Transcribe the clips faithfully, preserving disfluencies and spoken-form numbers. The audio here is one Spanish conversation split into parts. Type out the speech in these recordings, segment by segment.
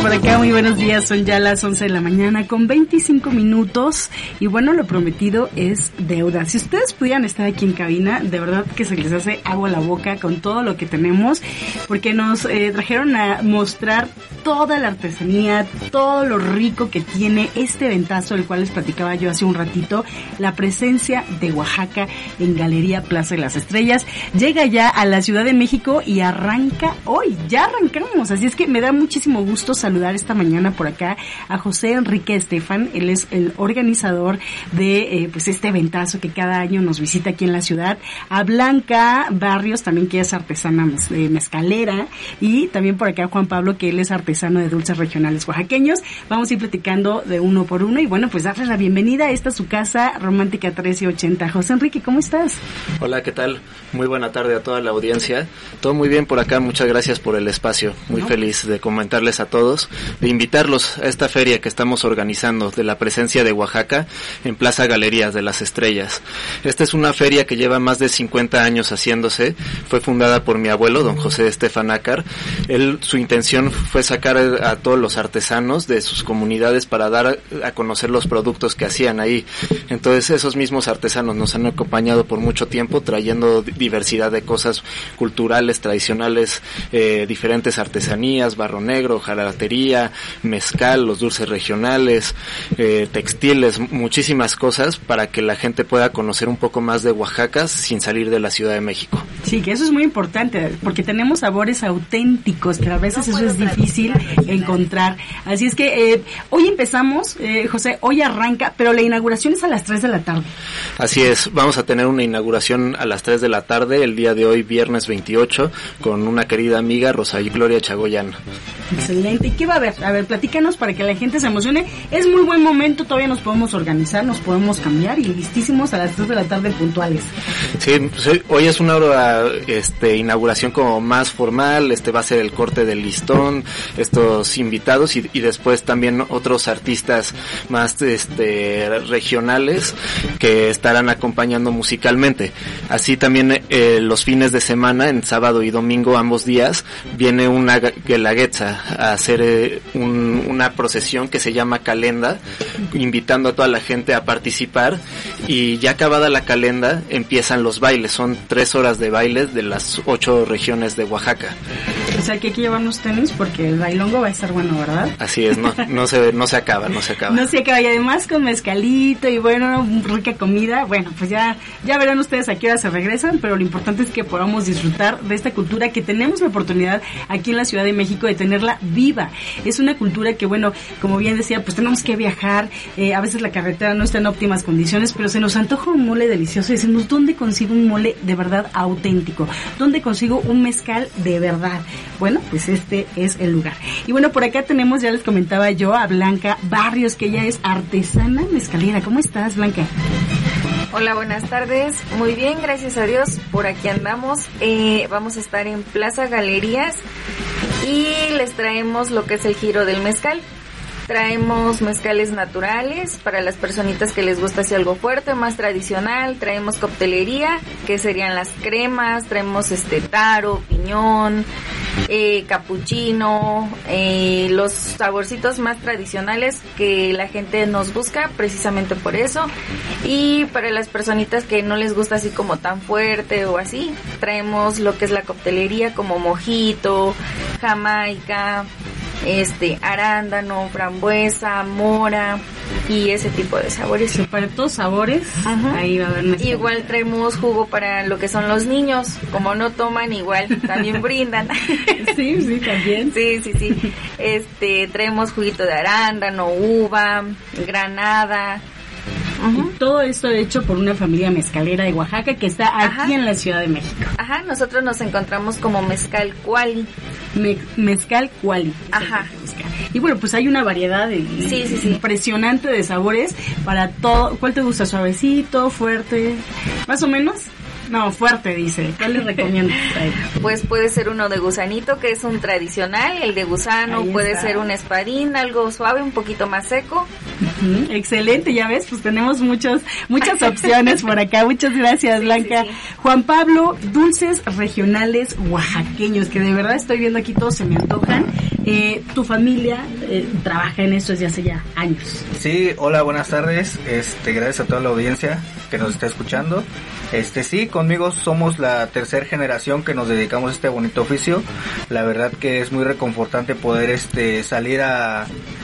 por acá, muy buenos días, son ya las once de la mañana con veinticinco minutos y bueno, lo prometido es deuda. Si ustedes pudieran estar aquí en cabina, de verdad que se les hace agua a la boca con todo lo que tenemos, porque nos eh, trajeron a mostrar toda la artesanía, todo lo rico que tiene este eventazo del cual les platicaba yo hace un ratito, la presencia de Oaxaca en Galería Plaza de las Estrellas. Llega ya a la Ciudad de México y arranca hoy, ya arrancamos, así es que me da muchísimo gusto saludar esta mañana por acá a José Enrique Estefan. Él es el organizador de eh, pues este eventazo que cada año nos visita aquí en la ciudad, a Blanca Barrios, también que es artesana mez, eh, mezcalera, y también por acá Juan Pablo, que él es artesano de dulces regionales oaxaqueños. Vamos a ir platicando de uno por uno y bueno, pues darles la bienvenida. Esta es su casa Romántica trece ochenta. José Enrique, ¿cómo estás? Hola, ¿qué tal? Muy buena tarde a toda la audiencia. Todo muy bien por acá, muchas gracias por el espacio. Muy ¿No? feliz de comentarles a todos, de invitarlos a esta feria que estamos organizando de la presencia de Oaxaca en Plaza Galerías de las Estrellas. Esta es una feria que lleva más de cincuenta años haciéndose. Fue fundada por mi abuelo, don José Estefan Nácar. Él, su intención fue sacar a todos los artesanos de sus comunidades para dar a conocer los productos que hacían ahí. Entonces esos mismos artesanos nos han acompañado por mucho tiempo, trayendo diversidad de cosas culturales, tradicionales, eh, diferentes artesanías, barro negro, jararatería, mezcal, los dulces regionales, eh, textiles, muchísimas cosas para que la gente pueda conocer un poco más de Oaxaca sin salir de la Ciudad de México. Sí, que eso es muy importante, porque tenemos sabores auténticos, que a veces eso es difícil encontrar. Así es que eh, hoy empezamos, eh, José, hoy arranca, pero la inauguración es a las tres de la tarde. Así es, vamos a tener una inauguración a las tres de la tarde, el día de hoy, viernes veintiocho, con una querida amiga, Rosa Gloria Chagoyán. Excelente. ¿Y qué va a haber? A ver, platícanos para que la gente se emocione. Es muy buen momento, todavía nos podemos organizar, nos podemos cambiar y listísimos a las tres de la tarde puntuales. Sí, pues hoy es una hora, este, inauguración como más formal, este va a ser el corte del listón, estos invitados y, y después también otros artistas más, este, regionales que estarán acompañando musicalmente. Así también eh, los fines de semana, en sábado y domingo, ambos días, viene una guelaguetza a hacer eh, un, una procesión que se llama calenda, invitando a toda la gente a participar, y ya acabada la calenda empiezan los bailes. Son tres horas de bailes de las ocho regiones de Oaxaca. O sea que hay que llevarnos tenis porque el bailongo va a estar bueno, ¿verdad? Así es, no, no se no se acaba, no se acaba. No se acaba, y además con mezcalito y bueno, rica comida. Bueno, pues ya ya verán ustedes a qué hora se regresan, pero lo importante es que podamos disfrutar de esta cultura que tenemos la oportunidad aquí en la Ciudad de México de tenerla viva. Es una cultura que, bueno, como bien decía, pues tenemos que viajar, eh, a veces la carretera no está en óptimas condiciones, pero se nos antoja un mole delicioso y decimos, ¿dónde consigo un mole de verdad auténtico? ¿Dónde consigo un mezcal de verdad? Bueno, pues este es el lugar. Y bueno, por acá tenemos, ya les comentaba yo, a Blanca Barrios, que ella es artesana mezcalera. ¿Cómo estás, Blanca? Hola, buenas tardes. Muy bien, gracias a Dios. Por aquí andamos. Eh, vamos a estar en Plaza Galerías y les traemos lo que es el giro del mezcal. Traemos mezcales naturales para las personitas que les gusta así algo fuerte, más tradicional. Traemos coctelería, que serían las cremas. Traemos este taro, piñón, eh, capuchino, eh, los saborcitos más tradicionales que la gente nos busca precisamente por eso. Y para las personitas que no les gusta así como tan fuerte o así, traemos lo que es la coctelería como mojito, jamaica, este arándano, frambuesa, mora y ese tipo de sabores. Sí, para todos sabores. Ajá. Ahí va a haber mezcal. Igual traemos jugo para lo que son los niños, como no toman igual también brindan. Sí, sí, también. Sí, sí, sí. Este, traemos juguito de arándano, uva, granada. Uh-huh. Y todo esto hecho por una familia mezcalera de Oaxaca que está aquí Ajá. en la Ciudad de México. Ajá, nosotros nos encontramos como Mezcal Cuali. Me- mezcal Cuali. Ajá. Y bueno, pues hay una variedad de, sí, sí, sí. impresionante de sabores para todo. ¿Cuál te gusta? ¿Suavecito, fuerte? ¿Más o menos? No, fuerte, dice. ¿Cuál les recomiendo? Pues puede ser uno de gusanito, que es un tradicional, el de gusano. Ahí puede está. Ser un espadín, algo suave, un poquito más seco. Uh-huh. Excelente, ya ves, pues tenemos muchos, muchas opciones por acá. Muchas gracias, sí, Blanca. Sí, sí. Juan Pablo, dulces regionales oaxaqueños, que de verdad estoy viendo aquí, todos se me antojan. Eh, tu familia eh, trabaja en esto desde hace ya años. Sí, hola, buenas tardes. Este, gracias a toda la audiencia que nos está escuchando. Este, sí, conmigo somos la tercera generación que nos dedicamos a este bonito oficio. La verdad que es muy reconfortante poder este salir a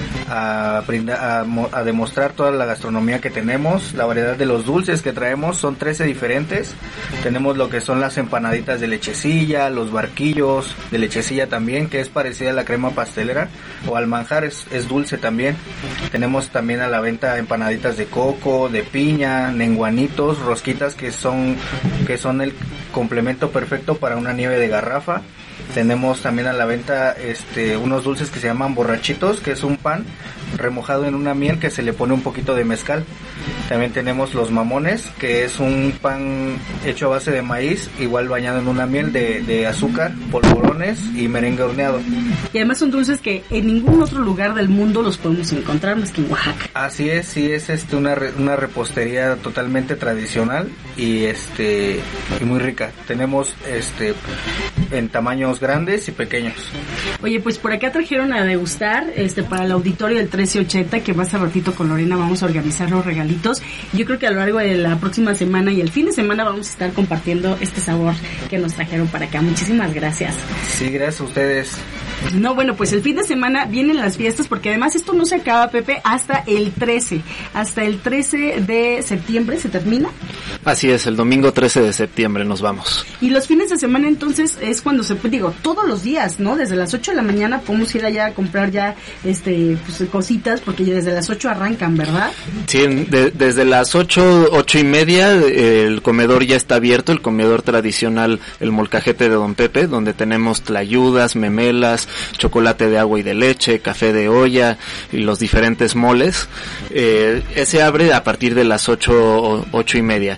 a, brindar, a, a demostrar toda la gastronomía que tenemos, la variedad de los dulces que traemos, son trece diferentes. Tenemos lo que son las empanaditas de lechecilla, los barquillos de lechecilla también, que es parecida a la crema pastelera o al manjar, es, es dulce también. Tenemos también a la venta empanaditas de coco, de piña, nenguanitos, rosquitas que son que son el complemento perfecto para una nieve de garrafa. Tenemos también a la venta este unos dulces que se llaman borrachitos, que es un pan remojado en una miel que se le pone un poquito de mezcal. También tenemos los mamones, que es un pan hecho a base de maíz, igual bañado en una miel de, de azúcar, polvorones y merengue horneado. Y además son dulces que en ningún otro lugar del mundo los podemos encontrar más que en Oaxaca. Así es, sí, es este una una repostería totalmente tradicional y este y muy rica. Tenemos este en tamaños grandes y pequeños. Oye, pues por acá trajeron a degustar este para el auditorio del trece ochenta, que más a ratito con Lorena vamos a organizar los regalitos. Yo creo que a lo largo de la próxima semana y el fin de semana vamos a estar compartiendo este sabor que nos trajeron para acá. Muchísimas gracias. Sí, gracias a ustedes. No, bueno, pues el fin de semana vienen las fiestas, porque además esto no se acaba, Pepe, hasta el trece. Hasta el trece de septiembre se termina. Así es, el domingo trece de septiembre nos vamos. Y los fines de semana entonces es cuando se, digo, todos los días, ¿no? Desde las ocho de la mañana podemos ir allá a comprar ya este pues, cositas, porque ya desde las ocho arrancan, ¿verdad? Sí, de, desde las ocho, ocho y media el comedor ya está abierto, el comedor tradicional, el molcajete de Don Pepe, donde tenemos tlayudas, memelas, chocolate de agua y de leche, café de olla y los diferentes moles. Eh, ese abre a partir de las ocho, ocho y media.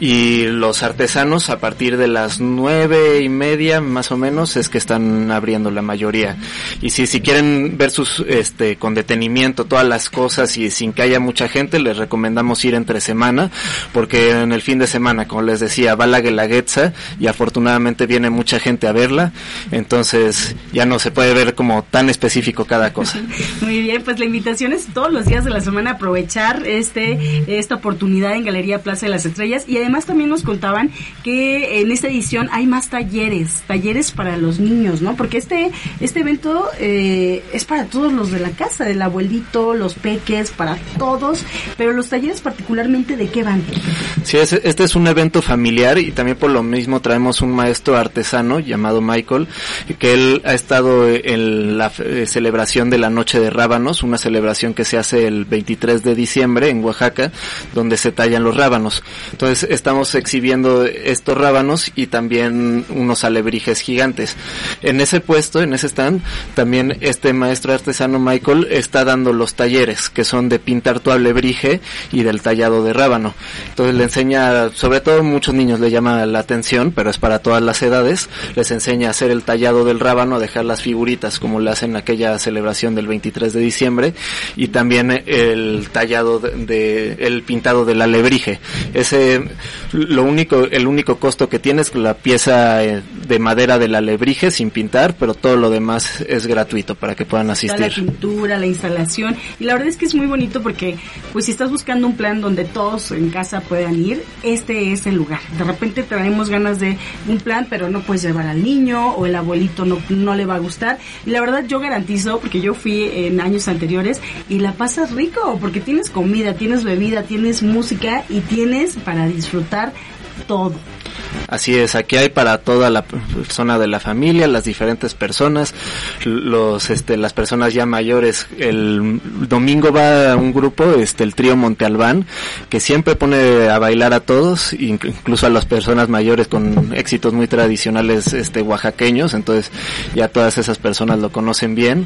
Y los artesanos a partir de las nueve y media más o menos es que están abriendo la mayoría. Y si, si quieren ver sus, este, con detenimiento todas las cosas y sin que haya mucha gente, les recomendamos ir entre semana, porque en el fin de semana, como les decía, va la Guelaguetza y afortunadamente viene mucha gente a verla, entonces ya no se puede ver como tan específico cada cosa. Muy bien, pues la invitación es todos los días de la semana aprovechar este esta oportunidad en Galería Plaza de las Estrellas. Y además también nos contaban que en esta edición hay más talleres, talleres para los niños, ¿no? Porque este este evento eh, es para todos los de la casa, del abuelito, los peques, para todos, pero los talleres particularmente, ¿de qué van? Sí, este es un evento familiar y también por lo mismo traemos un maestro artesano llamado Michael, que él ha estado en la eh, celebración de la Noche de Rábanos, una celebración que se hace el veintitrés de diciembre en Oaxaca, donde se tallan los rábanos. Entonces estamos exhibiendo estos rábanos y también unos alebrijes gigantes. En ese puesto, en ese stand, también este maestro artesano Michael está dando los talleres, que son de pintar tu alebrije y del tallado de rábano. Entonces le enseña, sobre todo muchos niños le llama la atención, pero es para todas las edades, les enseña a hacer el tallado del rábano, a dejar las figuritas como le hacen en aquella celebración del veintitrés de diciembre, y también el tallado de, de el pintado del alebrije. Ese, lo único, el único costo que tiene es la pieza de madera del alebrije sin pintar, pero todo lo demás es gratuito para que puedan asistir. La pintura, la instalación, y la verdad es que es muy bonito porque, pues si estás buscando un plan donde todos en casa puedan ir, este es el lugar. De repente traemos ganas de un plan, pero no puedes llevar al niño o el abuelito no, no le va a gustar. Y la verdad yo garantizo, porque yo fui en años anteriores y la pasas rico, porque tienes comida, tienes bebida, tienes música y tienes para disfrutar todo. Así es, aquí hay para toda la persona de la familia, las diferentes personas, los este las personas ya mayores. El domingo va un grupo, este el trío Monte Albán, que siempre pone a bailar a todos, incluso a las personas mayores con éxitos muy tradicionales este oaxaqueños, entonces ya todas esas personas lo conocen bien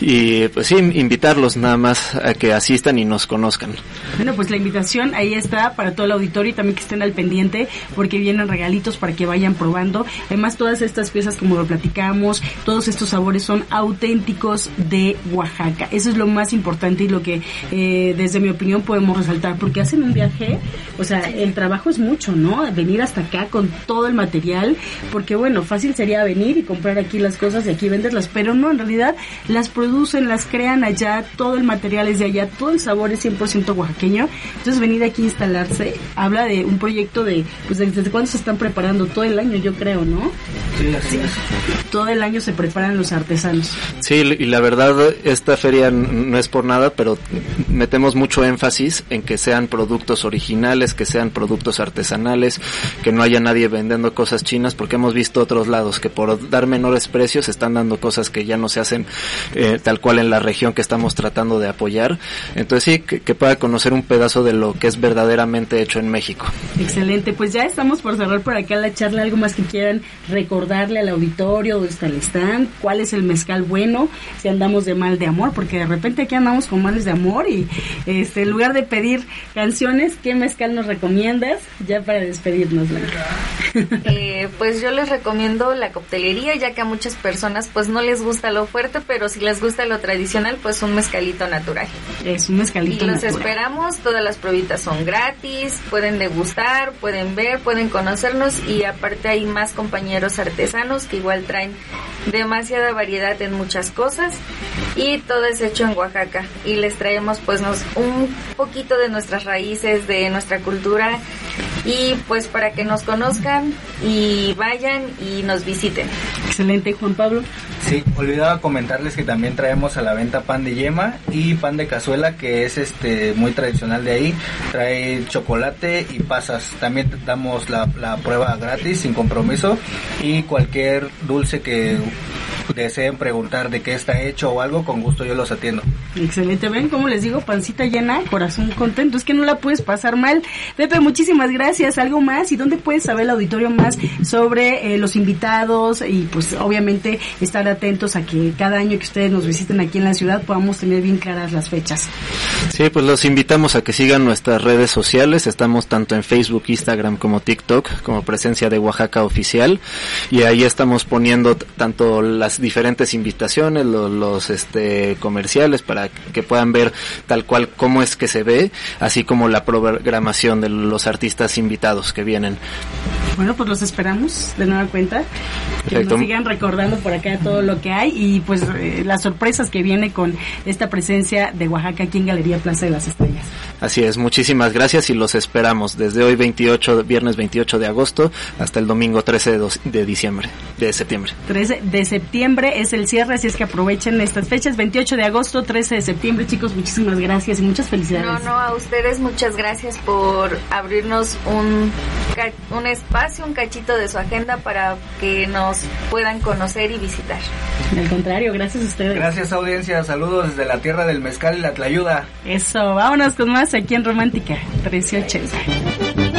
y pues sí, invitarlos nada más a que asistan y nos conozcan. Bueno, pues la invitación ahí está para todo el auditorio y también que estén al pendiente porque vienen regalitos invito para que vayan probando. Además, todas estas piezas, como lo platicamos, todos estos sabores son auténticos de Oaxaca. Eso es lo más importante y lo que eh, desde mi opinión podemos resaltar, porque hacen un viaje, o sea, el trabajo es mucho, ¿no? Venir hasta acá con todo el material, porque bueno, fácil sería venir y comprar aquí las cosas y aquí venderlas, pero no, en realidad las producen, las crean allá, todo el material es de allá, todo el sabor es cien por ciento oaxaqueño. Entonces venir aquí a instalarse habla de un proyecto de, pues desde cuándo se están preparando, todo el año yo creo, ¿no? Sí, así es. Todo el año se preparan los artesanos. Sí, y la verdad esta feria no es por nada, pero metemos mucho énfasis en que sean productos originales, que sean productos artesanales, que no haya nadie vendiendo cosas chinas, porque hemos visto otros lados que por dar menores precios están dando cosas que ya no se hacen eh, tal cual en la región que estamos tratando de apoyar. Entonces sí, que, que pueda conocer un pedazo de lo que es verdaderamente hecho en México. Excelente, pues ya estamos por cerrar por acá la charla. Algo más que quieran recordarle al auditorio, dónde está el stand, cuál es el mezcal bueno, si andamos de mal de amor, porque de repente aquí andamos con males de amor y este en lugar de pedir canciones, ¿qué mezcal nos recomiendas? Ya para despedirnos, Blanca. Eh, pues yo les recomiendo la coctelería, ya que a muchas personas pues no les gusta lo fuerte, pero si les gusta lo tradicional, pues un mezcalito natural. Es un mezcalito y los natural. Esperamos, todas las probitas son gratis, pueden degustar, pueden ver, pueden conocernos y aparte hay más compañeros artesanos que igual traen demasiada variedad en muchas cosas y todo es hecho en Oaxaca y les traemos pues nos, un poquito de nuestras raíces, de nuestra cultura y pues para que nos conozcan y vayan y nos visiten. Excelente, Juan Pablo. Sí, olvidaba comentarles que también traemos a la venta pan de yema y pan de cazuela, que es este muy tradicional de ahí. Trae chocolate y pasas. También damos la, la prueba gratis, sin compromiso, y cualquier dulce que deseen preguntar de qué está hecho o algo, con gusto yo los atiendo. Excelente, ven, como les digo, pancita llena, corazón contento, es que no la puedes pasar mal. Pepe, muchísimas gracias. ¿Algo más? ¿Y dónde puedes saber el auditorio más sobre eh, los invitados? Y pues obviamente estar atentos a que cada año que ustedes nos visiten aquí en la ciudad podamos tener bien claras las fechas. Sí, pues los invitamos a que sigan nuestras redes sociales. Estamos tanto en Facebook, Instagram como TikTok, como Presencia de Oaxaca Oficial, y ahí estamos poniendo t- tanto las diferentes invitaciones, los, los este comerciales, para que puedan ver tal cual cómo es que se ve, así como la programación de los artistas invitados que vienen. Bueno, pues los esperamos de nueva cuenta. Que Perfecto. nos sigan recordando por acá todo lo que hay y pues eh, las sorpresas que viene con esta presencia de Oaxaca aquí en Galería Plaza de las Estrellas. Así es, muchísimas gracias y los esperamos desde hoy veintiocho, viernes veintiocho de agosto hasta el domingo trece de, dos, de diciembre, de septiembre. trece de septiembre es el cierre, así es que aprovechen estas fechas, veintiocho de agosto, trece de septiembre. Chicos, muchísimas gracias y muchas felicidades. No, no, a ustedes muchas gracias por abrirnos un, un espacio, un cachito de su agenda para que nos puedan conocer y visitar. Al contrario, gracias a ustedes. Gracias, audiencia, saludos desde la tierra del mezcal y la tlayuda. Eso, vámonos con más aquí en Romántica trece ochenta.